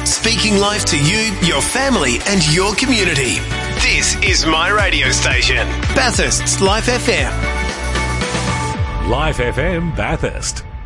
speaking life to you, your family and your community. This is my radio station, Bathurst's Life FM. Life FM Bathurst.